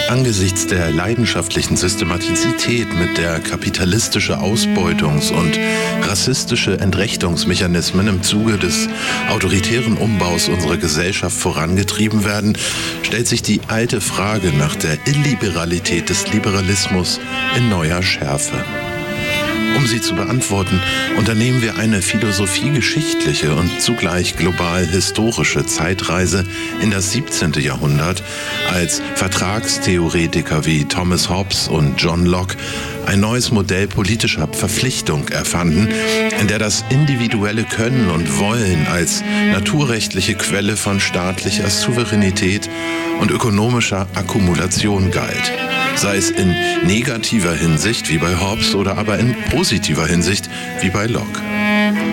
Angesichts der leidenschaftlichen Systematizität, mit der kapitalistische Ausbeutungs- und rassistische Entrechtungsmechanismen im Zuge des autoritären Umbaus unserer Gesellschaft vorangetrieben werden, stellt sich die alte Frage nach der Illiberalität des Liberalismus in neuer Schärfe. Um sie zu beantworten, unternehmen wir eine philosophiegeschichtliche und zugleich global-historische Zeitreise in das 17. Jahrhundert, als Vertragstheoretiker wie Thomas Hobbes und John Locke ein neues Modell politischer Verpflichtung erfanden, in der das individuelle Können und Wollen als naturrechtliche Quelle von staatlicher Souveränität und ökonomischer Akkumulation galt. Sei es in negativer Hinsicht wie bei Hobbes oder aber in positiver Hinsicht wie bei Locke.